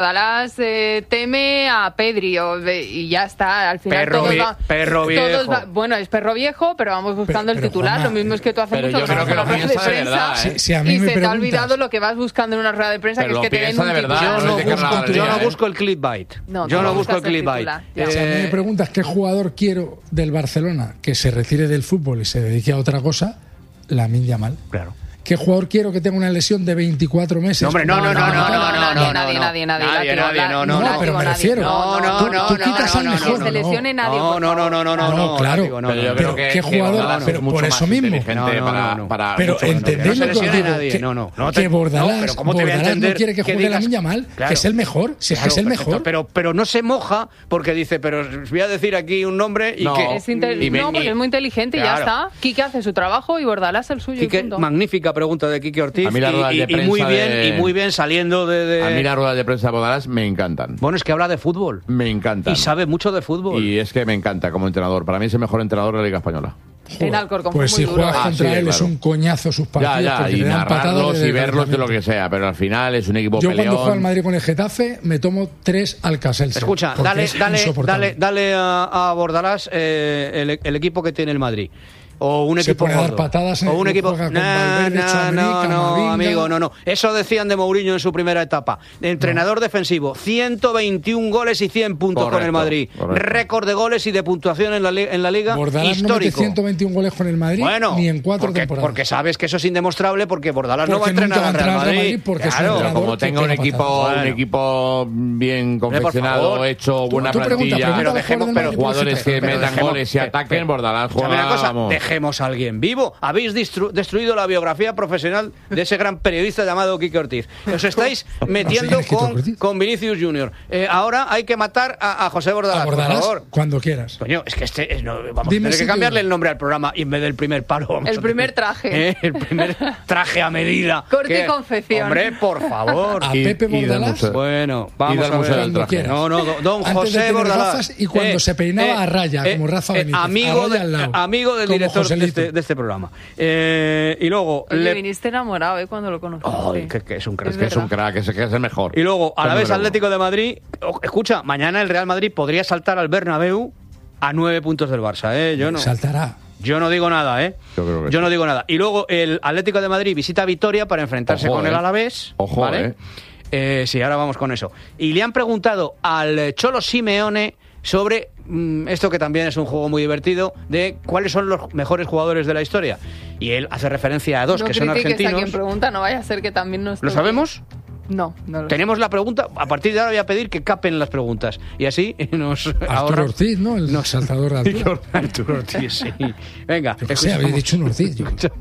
Bordalás teme a Pedri y ya está, al final perro viejo. Bueno, es perro viejo, pero vamos buscando el titular, Juanma, lo mismo es que tú haces mucho yo creo que lo rueda de piensa de prensa verdad, Si a mí y me se te ha preguntas, olvidado lo que vas buscando en una rueda de prensa, que es que te den un titular. Yo no busco el clickbait. Yo no busco el clickbait. Si a mí me preguntas qué jugador quiero del Barcelona que se retire del fútbol y se dedique a otra cosa, Lamine Yamal. Claro. ¿Qué jugador quiero que tenga una lesión de 24 meses? No, hombre, no. Nadie. No, pero me refiero. Tú quitas al mejor. Que se lesione nadie. No, claro. Pero yo creo que ¿qué jugador? Pero por eso mismo. Pero entendéis lo que os digo. Que Bordalás no quiere que juegue Lamine Yamal, que es el mejor. Si es que es el mejor. Pero no se moja porque dice, pero os voy a decir aquí un nombre y que... No, porque es muy inteligente y ya está. Quique hace su trabajo y Bordalás el suyo. Quique, magnífica pregunta de Quique Ortiz. A mí las ruedas de prensa y muy bien saliendo de... A mí las ruedas de prensa de Bordalás me encantan. Bueno, es que habla de fútbol. Me encantan. Y sabe mucho de fútbol. Y es que me encanta como entrenador. Para mí es el mejor entrenador de la Liga Española. En Alcorcón pues si juegas contra él es un coñazo sus partidos. Y narrarlos y verlos de lo que sea. Pero al final es un equipo Yo peleón. Cuando juego al Madrid con el Getafe me tomo 3 Alcacelser. Escucha, dale a Bordalás el equipo que tiene el Madrid. O un equipo se pone a dar patadas o un equipo no, amigo, no. Eso decían de Mourinho en su primera etapa. Entrenador defensivo, 121 goles y 100 puntos con el Madrid. Récord de goles y de puntuación en la Liga. Bordalás histórico. No mete 121 goles con el Madrid ni en 4 temporadas. Porque sabes que eso es indemostrable porque Bordalás no va a entrenar al Real Madrid. Claro, como tenga un equipo bien confeccionado, hecho buena plantilla, pero jugadores que metan goles y ataquen, Bordalás juega. Dejemos a alguien vivo. Habéis destruido la biografía profesional de ese gran periodista llamado Quique Ortiz. Os estáis metiendo con Vinicius Junior. Ahora hay que matar a José Bordalás, por favor. Cuando quieras. Coño, es que vamos a tener que cambiarle el nombre al programa y en vez del primer palo. El primer traje. El primer traje a medida. Corte y confección. Hombre, por favor. A Pepe Bordalás. Bueno, vamos a ver. Cuando quieras. No, don José Bordalás. Y cuando se peinaba a raya, como Rafa Benítez. Amigo del director de este programa. Y luego... viniste enamorado cuando lo conociste. Que es un crack. Que es el mejor. Y luego, a la vez Atlético de Madrid... Escucha, mañana el Real Madrid podría saltar al Bernabéu a 9 puntos del Barça. Yo no... Saltará. Yo no digo nada, Yo no digo nada. Y luego el Atlético de Madrid visita Vitoria para enfrentarse con el Alavés. Ojo, ¿vale? Sí, ahora vamos con eso. Y le han preguntado al Cholo Simeone sobre esto que también es un juego muy divertido, de cuáles son los mejores jugadores de la historia. Y él hace referencia a dos que son argentinos. A quien pregunta, no vaya a ser que también nos... ¿Lo sabemos? No lo Tenemos la pregunta. A partir de ahora voy a pedir que capen las preguntas. Y así nos Arturo Ortiz, ¿no? El saltador de altura. Arturo Ortiz, sí. Venga. Habéis dicho un Ortiz.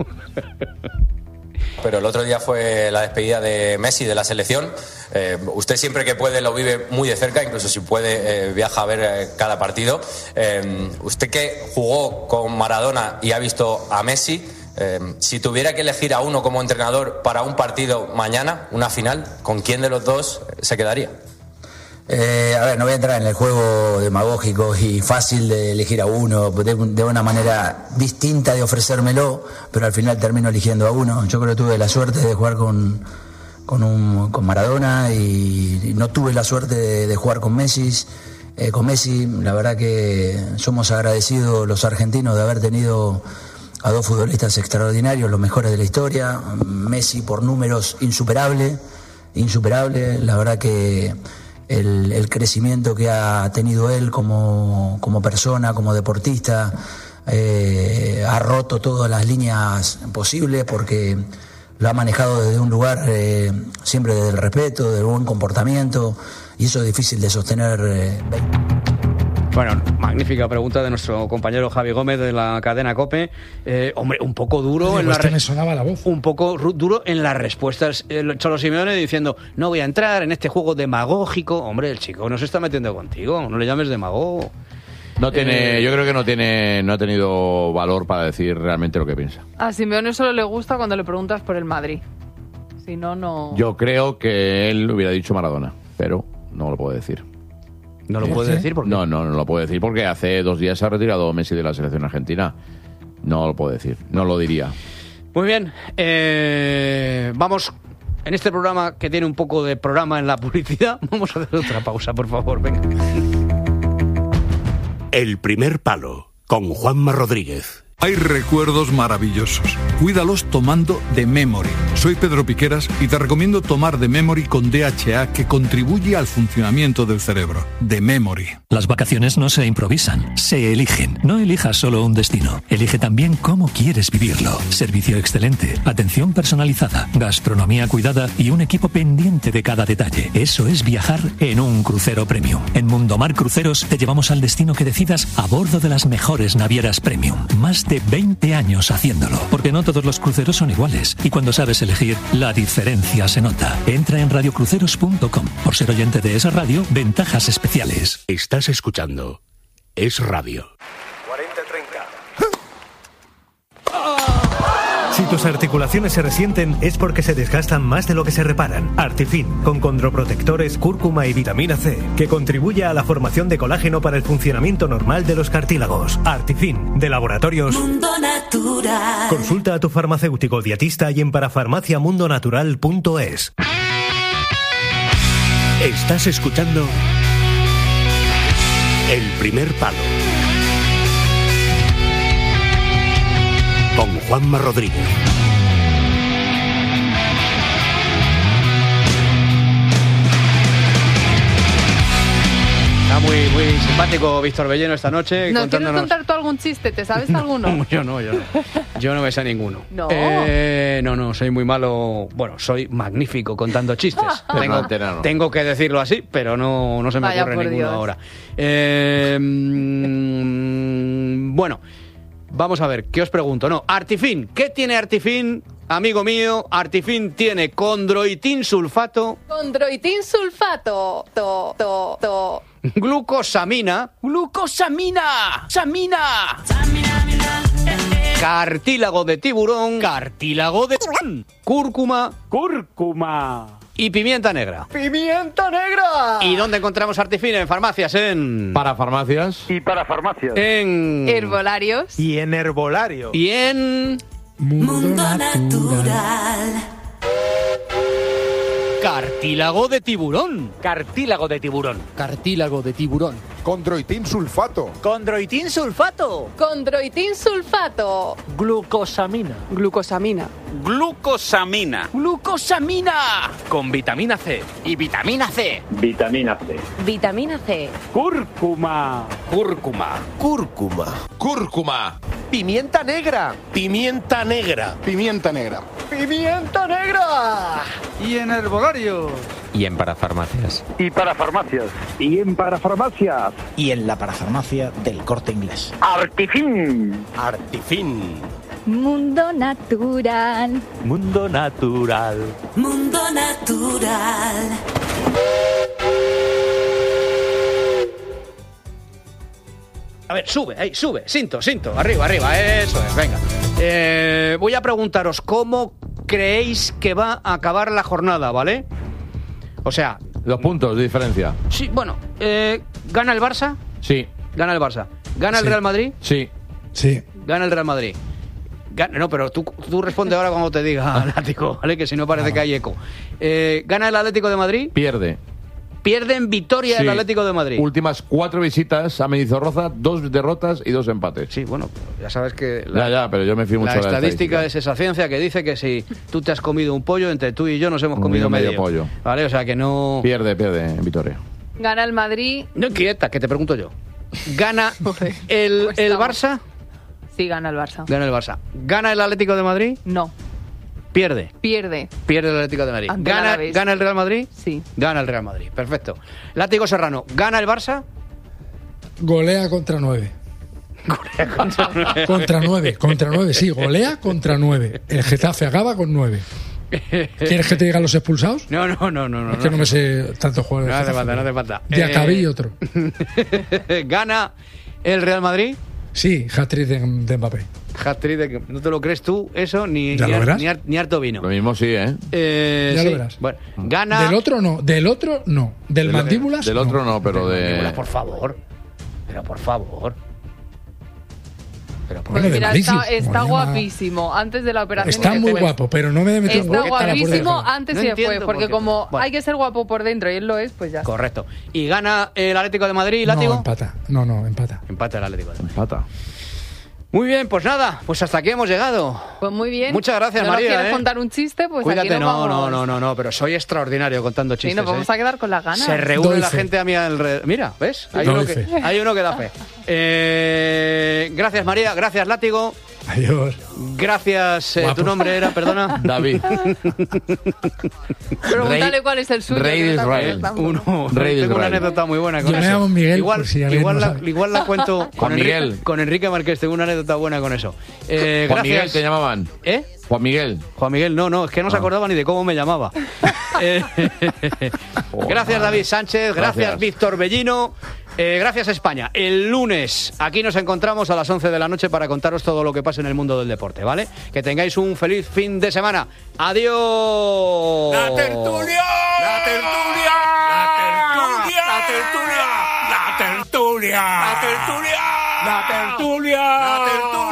Pero el otro día fue la despedida de Messi de la selección. Usted siempre que puede lo vive muy de cerca, incluso si puede viaja a ver cada partido. Usted que jugó con Maradona y ha visto a Messi, si tuviera que elegir a uno como entrenador para un partido mañana, una final, ¿con quién de los dos se quedaría? A ver, no voy a entrar en el juego demagógico y fácil de elegir a uno, de una manera distinta de ofrecérmelo, pero al final termino eligiendo a uno. Yo creo que tuve la suerte de jugar con Maradona y no tuve la suerte de jugar con Messi. La verdad que somos agradecidos los argentinos de haber tenido a dos futbolistas extraordinarios, los mejores de la historia. Messi por números insuperable, la verdad que el crecimiento que ha tenido él como persona, como deportista, ha roto todas las líneas posibles porque lo ha manejado desde un lugar siempre desde el respeto, del buen comportamiento, y eso es difícil de sostener. Bueno, magnífica pregunta de nuestro compañero Javi Gómez de la cadena COPE. Hombre, un poco duro me sonaba la voz. Un poco duro en las respuestas. El Cholo Simeone diciendo, no voy a entrar en este juego demagógico. Hombre, el chico no se está metiendo contigo, no le llames demagogo. Yo creo que no ha tenido valor para decir realmente lo que piensa. A Simeone solo le gusta cuando le preguntas por el Madrid. Si no... Yo creo que él hubiera dicho Maradona, pero no lo puedo decir. ¿No lo puede decir? ¿Por qué? No lo puedo decir porque hace 2 días se ha retirado Messi de la selección argentina. No lo puedo decir, no lo diría. Muy bien, vamos en este programa que tiene un poco de programa en la publicidad, vamos a hacer otra pausa, por favor, venga. El primer palo, con Juanma Rodríguez. Hay recuerdos maravillosos. Cuídalos tomando The Memory. Soy Pedro Piqueras y te recomiendo tomar The Memory con DHA, que contribuye al funcionamiento del cerebro. The Memory. Las vacaciones no se improvisan, se eligen. No elijas solo un destino, elige también cómo quieres vivirlo. Servicio excelente, atención personalizada, gastronomía cuidada y un equipo pendiente de cada detalle. Eso es viajar en un crucero premium. En Mundomar Cruceros te llevamos al destino que decidas a bordo de las mejores navieras premium. Más de 20 años haciéndolo, porque no todos los cruceros son iguales, y cuando sabes elegir, la diferencia se nota. Entra en radiocruceros.com. Por ser oyente de Es Radio, ventajas especiales. Estás escuchando Es Radio. 40-30. Si tus articulaciones se resienten es porque se desgastan más de lo que se reparan. Artifin, con condroprotectores, cúrcuma y vitamina C, que contribuye a la formación de colágeno para el funcionamiento normal de los cartílagos. Artifin, de Laboratorios Mundo Natural. Consulta a tu farmacéutico dietista y en parafarmaciamundonatural.es. Estás escuchando El primer palo, con Juanma Rodríguez. Está muy simpático Víctor Belleno esta noche. ¿No quieres contar tú algún chiste? ¿Te sabes alguno? No, yo no. Yo no me sé ninguno. No. No, soy muy malo. Bueno, soy magnífico contando chistes. Tengo que decirlo así, pero no se me ocurre ninguno Dios. Ahora. Bueno. Vamos a ver, ¿qué os pregunto? No, Artifin, ¿qué tiene Artifin? Amigo mío, Artifin tiene condroitin sulfato. Condroitin sulfato. Glucosamina. ¡Samina! Cartílago de tiburón. Cúrcuma. Y pimienta negra. ¡Pimienta negra! ¿Y dónde encontramos Artifin? En farmacias, Parafarmacias. Y parafarmacias. En herbolarios. Y en herbolario. Y en Mundo Natural. Cartílago de tiburón. Condroitin sulfato. Glucosamina. Con vitamina C. Y vitamina C. Cúrcuma. Pimienta negra. Y en herbolarios. Y en parafarmacias. Y parafarmacias. Y en la parafarmacia del Corte Inglés. Artifin. Mundo Natural. A ver, sube. Cinto. Arriba, eso es, venga. Voy a preguntaros cómo creéis que va a acabar la jornada, ¿vale? O sea... 2 puntos de diferencia. Sí, bueno, ¿gana el Barça? Sí. ¿Gana el Barça? ¿Gana el Real Madrid? Sí. ¿Gana el Real Madrid? No, pero tú responde ahora cuando te diga Atlético, ¿vale? Que si no parece que hay eco. ¿Gana el Atlético de Madrid? Pierde en Vitoria el Atlético de Madrid. Últimas 4 visitas a Mendizorroza, 2 derrotas y 2 empates. Sí, bueno, ya sabes que... pero yo me fío mucho de la estadística es esa ciencia que dice que si tú te has comido un pollo, entre tú y yo nos hemos comido medio pollo. ¿Vale? O sea que no... Pierde en Vitoria. Gana el Madrid. No, quieta, que te pregunto yo. ¿Gana el Barça? Sí, gana el Barça. Gana el Barça. ¿Gana el Atlético de Madrid? No. Pierde el Atlético de Madrid. ¿Gana el Real Madrid? Sí. Gana el Real Madrid, perfecto. Látigo Serrano, ¿gana el Barça? Golea contra 9. Contra 9, sí, golea contra 9. El Getafe acaba con 9. ¿Quieres que te digan los expulsados? No. Es que no me sé tantos jugadores. No hace falta. Diacabí y otro. ¿Gana el Real Madrid? Sí, hat-trick de Mbappé. ¿No te lo crees tú eso? Ni harto vino. Lo mismo sí, ¿eh? Ya lo verás. Bueno, gana... Del otro no. Del Mandíbulas Del otro no, pero de... Mandíbulas, por favor. Está guapísimo. Antes de la operación. Está muy guapo, pero no me metido en Está guapísimo antes y después. Porque como hay que ser guapo por dentro y él lo es, pues ya. Correcto. ¿Y gana el Atlético de Madrid, Látigo? No, empata. No, empata. Empata el Atlético de Madrid. Empata. Muy bien, pues nada, pues hasta aquí hemos llegado. Pues muy bien. Muchas gracias, ¿No María. ¿Quieres contar un chiste? Pues cuídate, aquí no, pero soy extraordinario contando chistes. Sí, nos vamos a quedar con las ganas. Se reúne la gente a mi alrededor. Mira, ¿ves? Hay uno que da fe. Gracias, María. Gracias, Látigo. Adiós. Gracias. Tu nombre era, perdona. David. Pregúntale cuál es el suyo. Rey de Israel. Tengo una anécdota muy buena con eso. Yo me llamo Miguel. Igual la cuento con Miguel. Con Enrique Márquez. Tengo una anécdota buena con eso. Juan Miguel te llamaban. Juan Miguel. Juan Miguel, no, es que no se acordaba ni de cómo me llamaba. Gracias, David Sánchez. Gracias, Víctor Bellino. Gracias, España. El lunes aquí nos encontramos a las 11 de la noche para contaros todo lo que pasa en el mundo del deporte, ¿vale? Que tengáis un feliz fin de semana. ¡Adiós! ¡La tertulia! ¡La tertulia! ¡La tertulia! ¡La tertulia! ¡La tertulia! ¡La tertulia! ¡La tertulia!